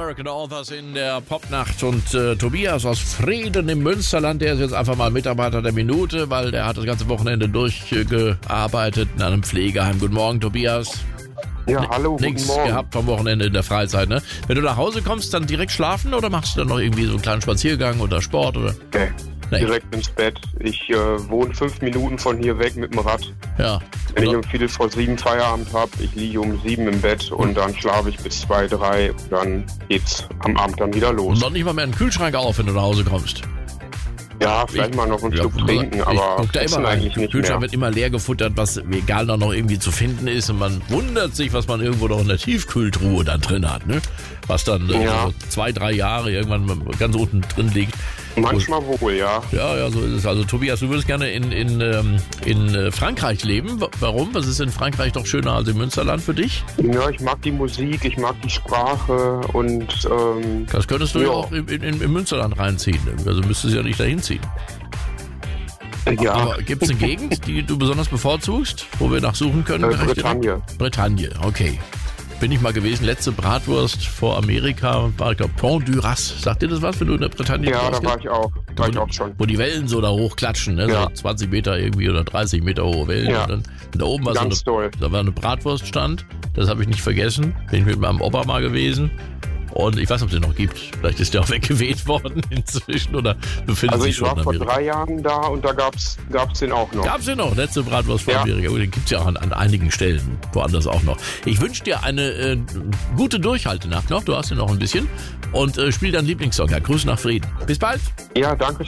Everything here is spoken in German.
American Authors in der Popnacht und Tobias aus Frieden im Münsterland, der ist jetzt einfach mal Mitarbeiter der Minute, weil der hat das ganze Wochenende durchgearbeitet in einem Pflegeheim. Guten Morgen, Tobias. Ja, hallo, guten Nichts Morgen. gehabt vom Wochenende in der Freizeit, ne? Wenn du nach Hause kommst, dann direkt schlafen oder machst du dann noch irgendwie so einen kleinen Spaziergang oder Sport oder? Nee, direkt ins Bett. Ich wohne 5 Minuten von hier weg mit dem Rad. Ja. Wenn ich um 6:45 Feierabend habe, ich liege um 7 im Bett und dann schlafe ich bis 2, 3 und dann geht's am Abend dann wieder Und los. noch nicht mal mehr einen Kühlschrank auf, wenn du nach Hause kommst. Ja, vielleicht mal noch ein Stück trinken, aber ich guck da essen immer rein. eigentlich Der nicht Kühlschrank mehr. wird immer leer gefuttert, was egal da noch irgendwie zu finden ist. Und man wundert sich, was man irgendwo noch in der Tiefkühltruhe dann drin hat, ne? Was dann Ja. 2, 3 Jahre irgendwann ganz unten drin liegt. Manchmal wohl, ja. Ja, so ist es. Also Tobias, du würdest gerne in Frankreich leben. Warum? Was ist in Frankreich doch schöner als im Münsterland für dich? Ja, ich mag die Musik, ich mag die Sprache und Das könntest du ja Ja. auch im Münsterland reinziehen. Also müsstest du ja nicht dahin ziehen. ja, Aber gibt es eine Gegend, die du besonders bevorzugst, wo wir nachsuchen können? Bretagne. Bretagne, okay. Bin ich mal gewesen, letzte Bratwurst vor Amerika, war, ich glaube, Pont du Ras. Sagt dir das was, wenn du in der Bretagne Ja, warst? da war ich auch. War ich auch schon. Wo die Wellen so da hochklatschen, ne? Ja. So 20 Meter irgendwie oder 30 Meter hohe Wellen. Ja. Und dann da oben war Ganz toll. da war eine Bratwurststand, das habe ich nicht vergessen. Bin ich mit meinem Opa mal gewesen. Und ich weiß nicht, ob es den noch gibt. Vielleicht ist der auch weggeweht worden inzwischen oder befindet Also sich ich schon war vor wieder. 3 Jahren da und da gab's den auch noch. Gab's den noch, letzte Bratwurst vor Ja. Amerika. Den gibt's ja auch an einigen Stellen, woanders auch noch. Ich wünsche dir eine gute Durchhaltenacht noch, du hast ja noch ein bisschen. Und spiel deinen Lieblingssong, ja. Grüße nach Frieden. Bis bald. Ja, danke schön.